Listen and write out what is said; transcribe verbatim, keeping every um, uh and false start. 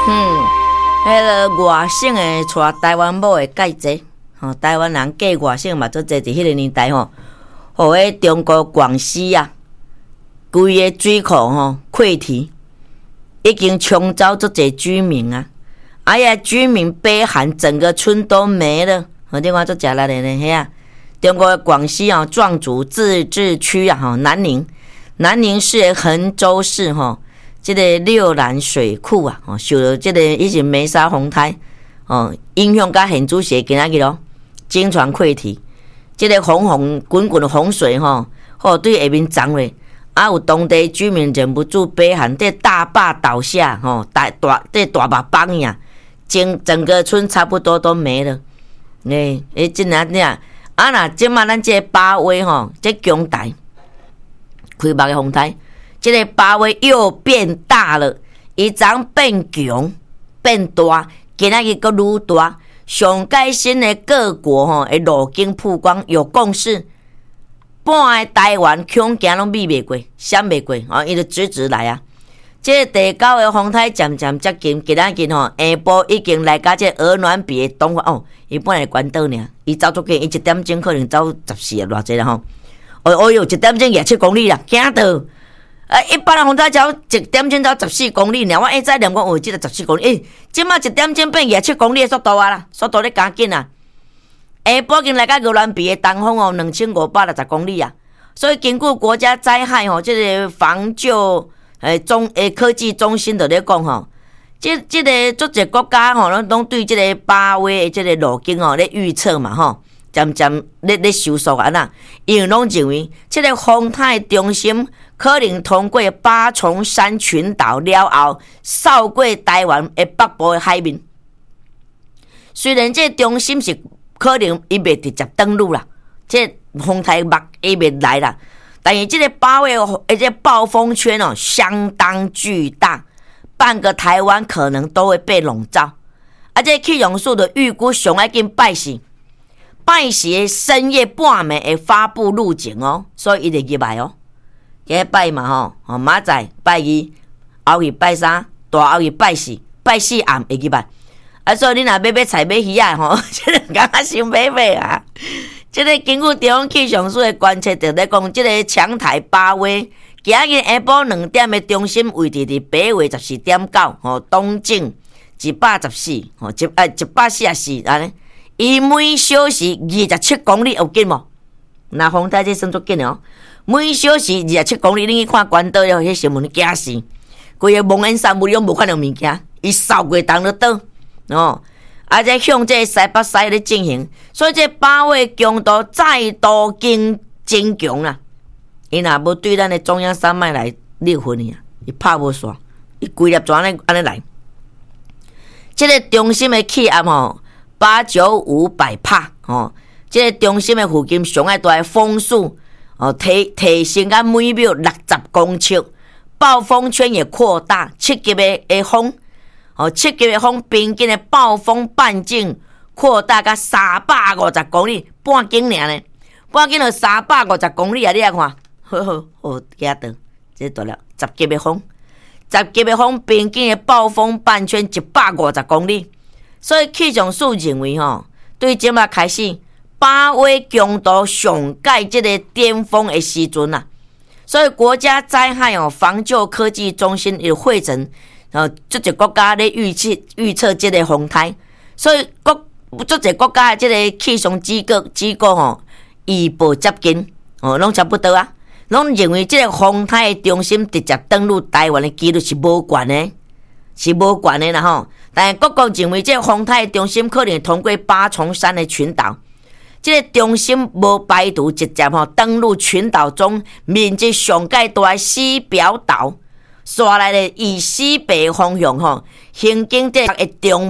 嗯，迄个外省的娶台湾某的介济，吼，台湾人嫁外省嘛，做济。伫迄个年代吼，互迄中国广西啊，规个水库吼溃堤，已经冲走足济居民啊，哎呀，居民悲喊，整个村都没了。好，另外做食力的呢，嘿啊，中国广西啊壮族自治区啊，吼，南宁，南宁市的衡州市吼。这个六兰水库啊，哦，受到这个以前梅沙洪台哦影响，甲现主席今仔日咯，经传溃堤，这个洪洪滚滚的洪水吼，吼对下面涨落，啊有当地居民忍不住悲喊：这大坝倒下，吼大大这大坝崩呀，整整个村差不多都没了。诶、欸，诶，真啊这啊那即马咱这八威吼，这强台开幕的洪台。这个八位又变大了，伊长变强变大，今仔日阁愈大。上界新的各国吼的路径曝光有共识，半个台湾恐惊拢避袂过，闪袂过，哦，伊就直直来啊。这个第九个风台渐渐接近，今仔日吼下晡已经来到这鹅銮鼻的东方哦，伊本来关岛尔，伊走足紧，伊一点钟可能走十四啊偌济啦吼。哦哦哟，一点钟廿七公里啦，惊到！啊，一般的风台只一点钟走十四公里，然后我一再念讲，哦，这个十四公里，诶、欸，即马一点钟变廿七公里的速度啊啦，速度咧加紧啊！下晡经来到鹅銮鼻的东风哦，两千五百六十公里啊！所以根据国家灾害吼，这个防救诶中诶科技中心就咧讲吼，这这个足侪国家吼，拢拢对这个八月的这个路径吼咧预测嘛吼，渐渐咧咧收缩啊呐，因为拢认为这个风台中心。可能通过八重山群岛了后，扫过台湾的北部的海面。虽然这中心是可能伊袂直接登陆啦，这风台目伊袂来啦，但是这个八月而且暴风圈哦相当巨大，半个台湾可能都会被笼罩。而且气象署的预估上要紧拜四，拜四的深夜半暝会发布路径哦，所以伊就入来哦。今日拜嘛吼，吼明仔拜二，后日拜三，大后日拜四，拜四暗会去拜。啊，所以你若要买菜买鱼啊吼，这个感觉先买买啊。这个根据中央气象署的观测，就咧讲，这个强台八月，今日下晡两点的中心位置伫北纬十四点九，吼东经一百十四，吼一啊一百四十四安尼，伊每小时二十七公里有紧无？那风台这算足紧哦。每小时二十七公里，你去看关岛了，迄新闻惊死！规个蒙恩山雾拢无看到物件，伊扫过东就倒哦，而且向这西北西咧进行，所以这八月强度再度增增强啦。伊若无对咱的中央山脉来裂痕呀，伊拍无煞，伊规粒怎安尼安尼来？这个中心的气压吼八九五百帕哦，这个中心的附近上爱大的风速。哦，提提升到每秒六十公尺，暴风圈也扩大，七级的的风，哦，七级的风平均的暴风半径扩大到三百五十公里，半径尔呢，半径就三百五十公里啊！你来看，好好好，记得，这大了，十级的风，十级的风平均的暴风半圈一百五十公里，所以气象署认为吼，对即马开始。八月强度上界这个巅峰的时阵啊，所以国家灾害哦防救科技中心有会诊，呃，足侪国家咧预测预测这个风台，所以国足侪国家的这个气象机构机构吼，预报接近哦，拢差不多啊，拢认为这个风台的中心直接登陆台湾的几率是无悬的，是无悬的啦吼。但是各国认为这个风台的中心可能通过八重山的群岛。这个中心无排除直接吼登陆群岛中面积上界大的西表岛，刷来的以西北方向吼行经这个中